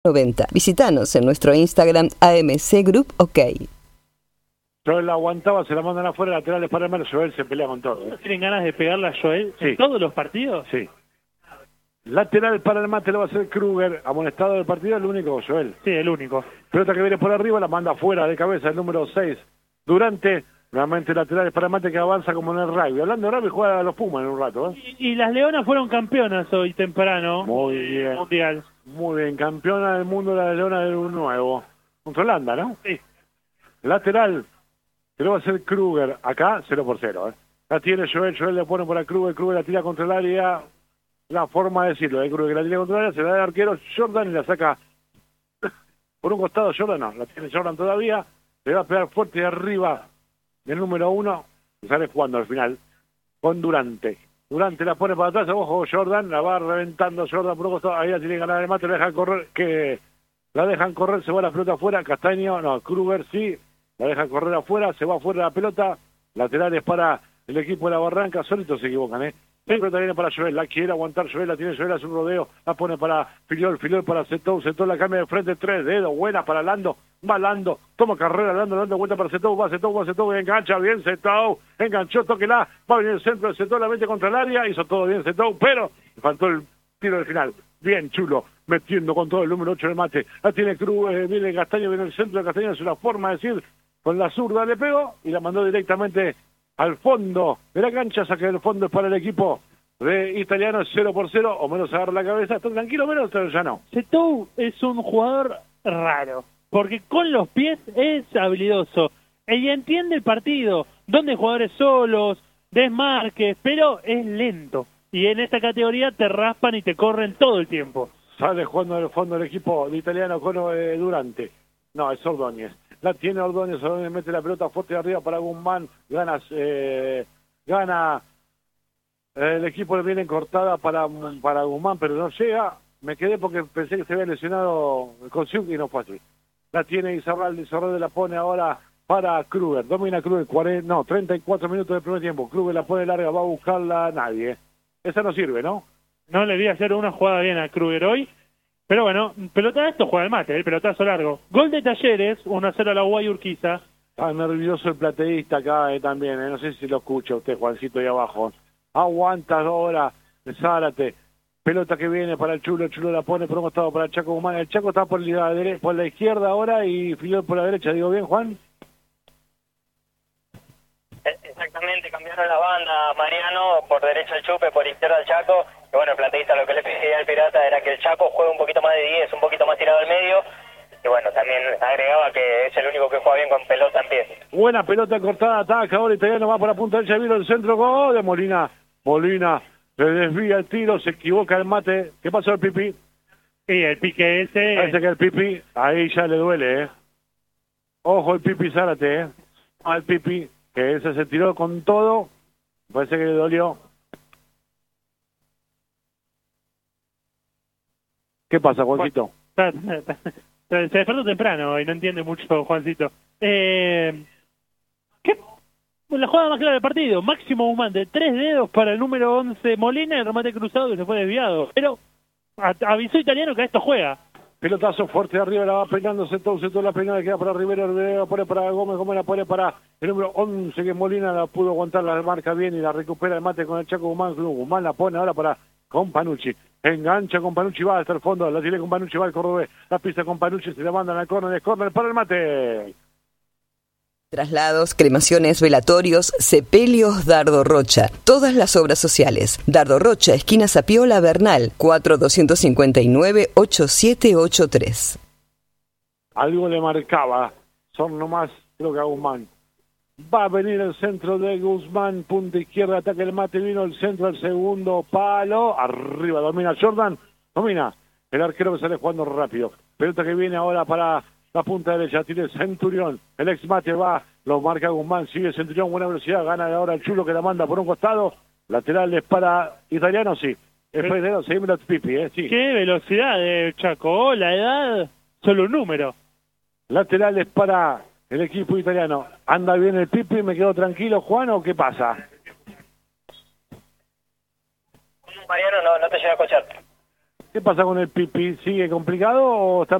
90. Visítanos en nuestro Instagram AMC Group OK. Joel la aguantaba, se la mandan afuera, laterales para el mar, Joel se pelea con todo. ¿Tienen ganas de pegarle a Joel Sí. en todos los partidos? Sí. Lateral para el mate lo va a hacer Kruger, amonestado del partido, el único, Joel. Sí, el único. Pelota que viene por arriba, la manda afuera de cabeza, el número 6. Durante, nuevamente laterales para el mate que avanza como en el rugby. Hablando de rugby, juega a los Pumas en un rato, ¿eh? Y las Leonas fueron campeonas hoy temprano. Muy bien. Mundial. Muy bien, campeona del mundo la Leona de un nuevo. Contra Holanda, ¿no? Sí. Lateral, que lo va a hacer Kruger. Acá, 0-0, ¿eh? La tiene Joel, Joel le pone por a Kruger, Kruger la tira contra el área. La forma de decirlo, Kruger que la tira contra el área, se la da el arquero Jordan y la saca por un costado. Jordan no, la tiene Jordan todavía. Le va a pegar fuerte de arriba del número 1. Sale jugando al final con Durante. Durante la pone para atrás, ojo Jordan, la va reventando Jordan por un costado. Ahí la tiene que ganar el mate, la dejan correr, la dejan correr, se va la pelota afuera. Castaño, no, Kruger sí, la dejan correr afuera, se va afuera la pelota. Laterales para el equipo de la Barranca, solitos se equivocan, ¿eh? La pelota viene para Joel, la quiere aguantar Joel, la tiene Joel, hace un rodeo, la pone para Filiol para Setou la cambia de frente, 3 dedos, buena para Lando, va Lando, toma carrera, Lando, vuelta para Setou, va Setou, engancha bien Setou, enganchó, tóquela, va a venir el centro de Setou, la mete contra el área, hizo todo bien Setou, pero le faltó el tiro del final, bien chulo, metiendo con todo el número 8 del mate, la tiene Cruz, viene Castaño, viene el centro de Castaño, es una forma de decir, con la zurda le pegó y la mandó directamente al fondo de la cancha, saque del fondo es para el equipo de Italiano, 0-0, o menos agarra la cabeza, está tranquilo, menos ya no. Setou es un jugador raro, porque con los pies es habilidoso, y entiende el partido, donde jugadores solos, desmarques, pero es lento, y en esta categoría te raspan y te corren todo el tiempo. Sale jugando del fondo el equipo de Italiano con Durante, no, es Ordóñez. La tiene Ordóñez mete la pelota fuerte de arriba para Guzmán, gana el equipo le viene cortada para Guzmán, pero no llega, me quedé porque pensé que se había lesionado con Siuk y no fue así. La tiene Izarralde la pone ahora para Kruger, domina Kruger, 34 minutos del primer tiempo, Kruger la pone larga, va a buscarla a nadie, esa no sirve, ¿no? No le vi hacer una jugada bien a Kruger hoy. Pero bueno, pelota esto juega el mate, el pelotazo largo. Gol de Talleres, 1-0 a la Guay Urquiza. Está nervioso el plateísta acá también, no sé si lo escucha usted, Juancito, ahí abajo. Aguanta ahora Zárate. Pelota que viene para el Chulo la pone por un costado para el Chaco Guzmán. El Chaco está por la izquierda ahora y Filiol por la derecha, ¿digo bien, Juan? Exactamente, cambiaron la banda, Mariano, por derecha el Chupe, por izquierda el Chaco. Y bueno, el plateísta lo que le pedía al Pirata era que el Chaco juegue un poquito más de 10, un poquito más tirado al medio. Y bueno, también agregaba que es el único que juega bien con pelota en pie. Buena pelota cortada, ataca, ahora Italiano va por la punta derecha, vino el centro, gol de Molina. Molina le desvía el tiro, se equivoca el mate. ¿Qué pasó el Pipi? Sí, el pique ese. Parece que el Pipi, ahí ya le duele, ¿eh? Ojo el Pipi Zárate, ¿eh? Al Pipi, que ese se tiró con todo, parece que le dolió. ¿Qué pasa, Juancito? Se despertó temprano y no entiende mucho, Juancito. ¿Qué? La jugada más clara del partido. Máximo Guzmán de 3 dedos para el número 11 Molina, el remate cruzado que se fue desviado. Pero avisó Italiano que a esto juega. Pelotazo fuerte de arriba, la va peinando Setou la peinada, queda para Rivero la pone para Gómez la pone para el número 11 que Molina la pudo aguantar, la marca bien y la recupera el mate con el Chaco Guzmán. Guzmán la pone ahora para Companucci. Engancha Companucci, va hasta el fondo, la tiene Companucci, va el cordobés, la pisa Companucci, se la mandan al córner para el mate. Traslados, cremaciones, velatorios, sepelios Dardo Rocha. Todas las obras sociales. Dardo Rocha, esquina Sapiola Bernal, 4259-8783. Algo le marcaba, son nomás, creo que a Guzmán. Va a venir el centro de Guzmán, punta izquierda, ataque el mate, vino el centro al segundo palo, arriba, domina Jordan, domina el arquero que sale jugando rápido. Pelota que viene ahora para la punta derecha, tiene Centurión, el ex mate va, lo marca Guzmán, sigue Centurión, buena velocidad, gana ahora el Chulo que la manda por un costado, laterales para Italiano, sí. Seguime los Pipi, sí. Qué velocidad de Chaco, la edad, solo un número. Laterales para el equipo italiano. ¿Anda bien el Pipi? ¿Me quedo tranquilo, Juan, o qué pasa? Mariano, no te llega a escuchar. ¿Qué pasa con el Pipi? ¿Sigue complicado o está